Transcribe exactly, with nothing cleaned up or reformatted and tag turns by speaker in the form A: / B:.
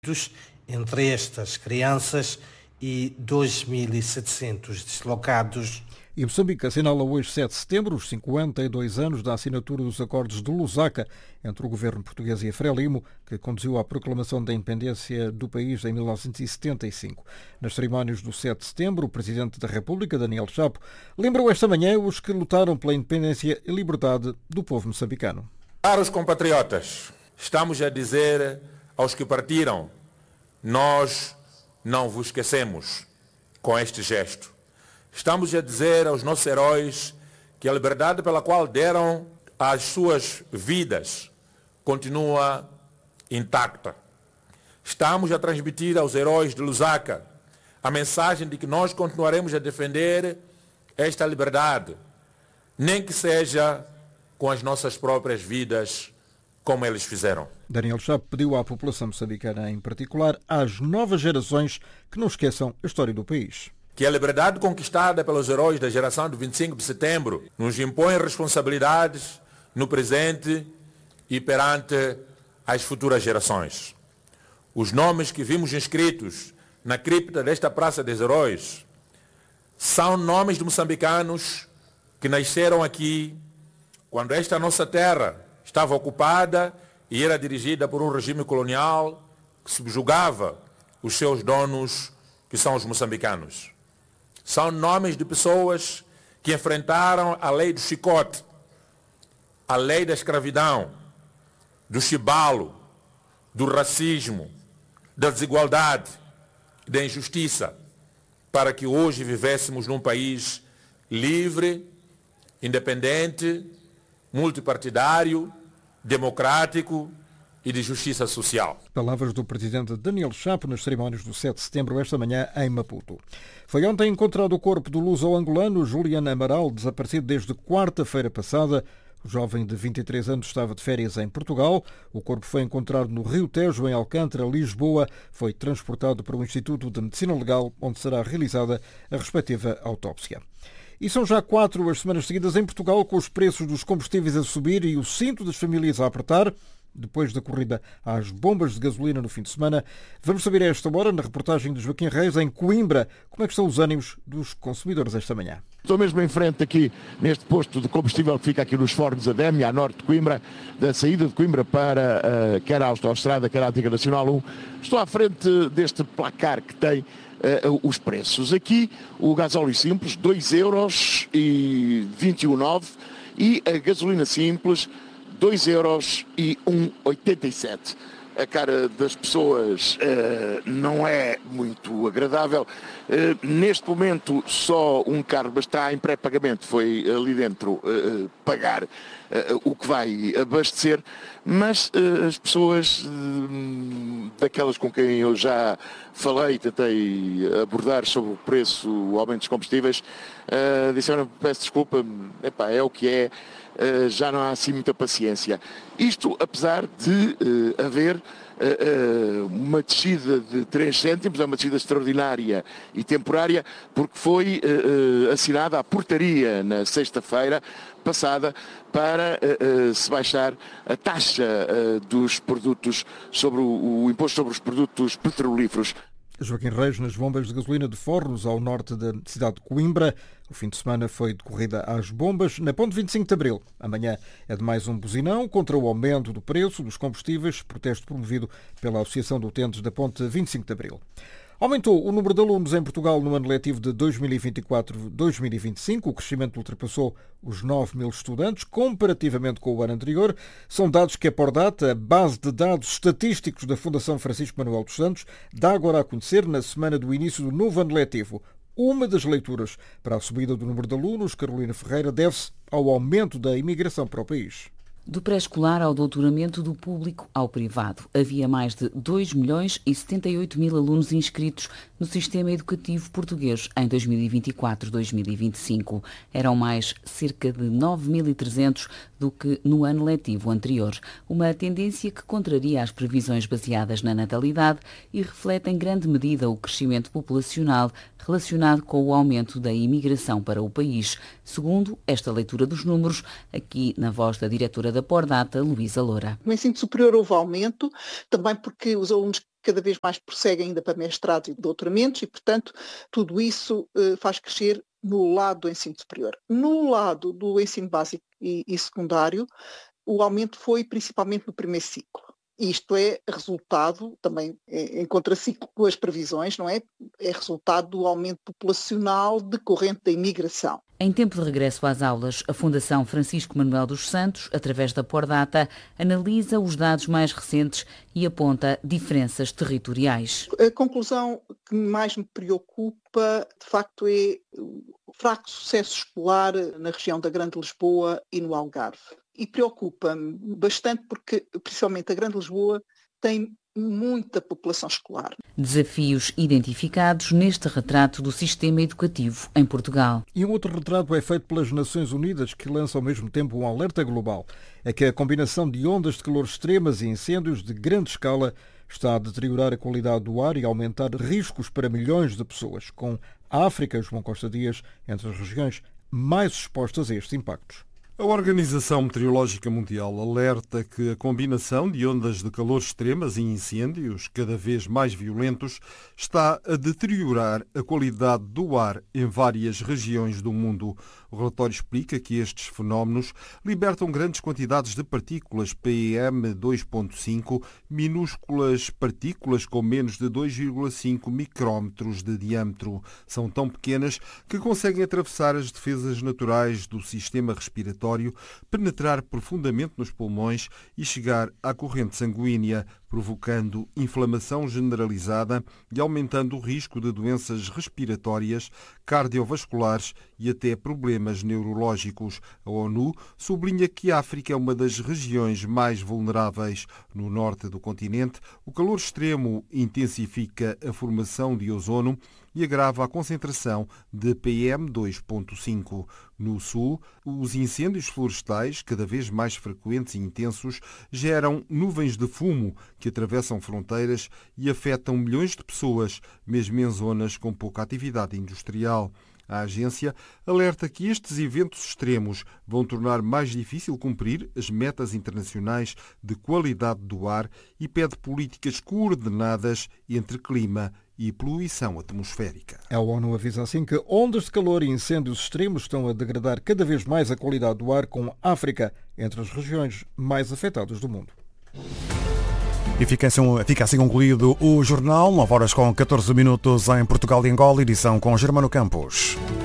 A: entre estas crianças e dois mil e setecentos deslocados.
B: E Moçambique assinala hoje, sete de setembro, os cinquenta e dois anos da assinatura dos acordos de Lusaka entre o governo português e a Frelimo, que conduziu à proclamação da independência do país em mil novecentos e setenta e cinco. Nas cerimónias do sete de setembro, o Presidente da República, Daniel Chapo, lembrou esta manhã os que lutaram pela independência e liberdade do povo moçambicano.
C: Caros compatriotas, estamos a dizer aos que partiram, nós não vos esquecemos com este gesto. Estamos a dizer aos nossos heróis que a liberdade pela qual deram as suas vidas continua intacta. Estamos a transmitir aos heróis de Lusaka a mensagem de que nós continuaremos a defender esta liberdade, nem que seja com as nossas próprias vidas, como eles fizeram.
B: Daniel Chapo pediu à população moçambicana, em particular às novas gerações, que não esqueçam a história do país.
C: Que a liberdade conquistada pelos heróis da geração de vinte e cinco de setembro nos impõe responsabilidades no presente e perante as futuras gerações. Os nomes que vimos inscritos na cripta desta Praça dos Heróis são nomes de moçambicanos que nasceram aqui quando esta nossa terra estava ocupada e era dirigida por um regime colonial que subjugava os seus donos, que são os moçambicanos. São nomes de pessoas que enfrentaram a lei do chicote, a lei da escravidão, do chibalo, do racismo, da desigualdade, da injustiça, para que hoje vivêssemos num país livre, independente, multipartidário, democrático e de justiça social.
B: Palavras do Presidente Daniel Chapo nas cerimónias do sete de setembro esta manhã em Maputo. Foi ontem encontrado o corpo do luso-angolano Juliano Amaral, desaparecido desde quarta-feira passada. O jovem de vinte e três anos estava de férias em Portugal. O corpo foi encontrado no Rio Tejo, em Alcântara, Lisboa. Foi transportado para o Instituto de Medicina Legal, onde será realizada a respectiva autópsia. E são já quatro as semanas seguidas em Portugal com os preços dos combustíveis a subir e o cinto das famílias a apertar. Depois da corrida às bombas de gasolina no fim de semana, vamos saber a esta hora, na reportagem de Joaquim Reis, em Coimbra, como é que estão os ânimos dos consumidores esta manhã.
D: Estou mesmo em frente aqui neste posto de combustível que fica aqui nos Fornos Adémia, a norte de Coimbra, da saída de Coimbra para uh, quer a autoestrada, quer a Antiga Nacional um. Estou à frente deste placar que tem uh, os preços. Aqui o gasóleo simples, dois euros e vinte e um nove e a gasolina simples, dois euros e um vírgula oitenta e sete. A cara das pessoas uh, não é muito agradável. Uh, neste momento só um carro está em pré-pagamento, foi ali dentro uh, pagar uh, o que vai abastecer, mas uh, as pessoas uh, daquelas com quem eu já falei, tentei abordar sobre o preço, o aumento dos combustíveis, uh, disseram, peço desculpa, epá, é o que é. Uh, já não há assim muita paciência. Isto apesar de uh, haver uh, uh, uma descida de três cêntimos, é uma descida extraordinária e temporária, porque foi uh, uh, assinada a portaria na sexta-feira passada para uh, uh, se baixar a taxa uh, dos produtos, sobre o, o imposto sobre os produtos petrolíferos.
B: Joaquim Reis, nas bombas de gasolina de Fornos, ao norte da cidade de Coimbra. O fim de semana foi de corrida às bombas na Ponte vinte e cinco de Abril. Amanhã é de mais um buzinão contra o aumento do preço dos combustíveis, protesto promovido pela Associação de Utentes da Ponte vinte e cinco de Abril. Aumentou o número de alunos em Portugal no ano letivo de dois mil e vinte e quatro a dois mil e vinte e cinco. O crescimento ultrapassou os nove mil estudantes, comparativamente com o ano anterior. São dados que a Pordata, a base de dados estatísticos da Fundação Francisco Manuel dos Santos, dá agora a conhecer na semana do início do novo ano letivo. Uma das leituras para a subida do número de alunos, Carolina Ferreira, deve-se ao aumento da imigração para o país.
E: Do pré-escolar ao doutoramento, do público ao privado. Havia mais de dois milhões e setenta e oito mil alunos inscritos no sistema educativo português em dois mil e vinte e quatro a dois mil e vinte e cinco. Eram mais cerca de nove mil e trezentos do que no ano letivo anterior. Uma tendência que contraria as previsões baseadas na natalidade e reflete em grande medida o crescimento populacional relacionado com o aumento da imigração para o país, segundo esta leitura dos números, aqui na voz da diretora da Pordata, Luísa Loura.
F: No ensino superior houve aumento, também porque os alunos cada vez mais prosseguem ainda para mestrados e doutoramentos e, portanto, tudo isso eh, faz crescer no lado do ensino superior. No lado do ensino básico e, e secundário, o aumento foi principalmente no primeiro ciclo. Isto é resultado, também em contraciclo com as previsões, não é? É resultado do aumento populacional decorrente da imigração.
E: Em tempo de regresso às aulas, a Fundação Francisco Manuel dos Santos, através da Pordata, analisa os dados mais recentes e aponta diferenças territoriais.
F: A conclusão que mais me preocupa, de facto, é o fraco sucesso escolar na região da Grande Lisboa e no Algarve. E preocupa-me bastante porque, principalmente, a Grande Lisboa tem muita população escolar.
E: Desafios identificados neste retrato do sistema educativo em Portugal.
B: E um outro retrato é feito pelas Nações Unidas, que lança ao mesmo tempo um alerta global. É que a combinação de ondas de calor extremas e incêndios de grande escala está a deteriorar a qualidade do ar e a aumentar riscos para milhões de pessoas, com a África, João Costa Dias, entre as regiões mais expostas a estes impactos.
G: A Organização Meteorológica Mundial alerta que a combinação de ondas de calor extremas e incêndios cada vez mais violentos está a deteriorar a qualidade do ar em várias regiões do mundo. O relatório explica que estes fenómenos libertam grandes quantidades de partículas P M dois ponto cinco, minúsculas partículas com menos de dois vírgula cinco micrómetros de diâmetro. São tão pequenas que conseguem atravessar as defesas naturais do sistema respiratório, penetrar profundamente nos pulmões e chegar à corrente sanguínea, provocando inflamação generalizada e aumentando o risco de doenças respiratórias, cardiovasculares e até problemas neurológicos. A ONU sublinha que a África é uma das regiões mais vulneráveis. No norte do continente, o calor extremo intensifica a formação de ozono e agrava a concentração de P M dois ponto cinco. No sul, os incêndios florestais, cada vez mais frequentes e intensos, geram nuvens de fumo que atravessam fronteiras e afetam milhões de pessoas, mesmo em zonas com pouca atividade industrial. A agência alerta que estes eventos extremos vão tornar mais difícil cumprir as metas internacionais de qualidade do ar e pede políticas coordenadas entre clima e poluição atmosférica.
B: A ONU avisa assim que ondas de calor e incêndios extremos estão a degradar cada vez mais a qualidade do ar, com a África entre as regiões mais afetadas do mundo.
H: E fica assim, fica assim concluído o jornal, nove horas com catorze minutos em Portugal e Angola, edição com Germano Campos.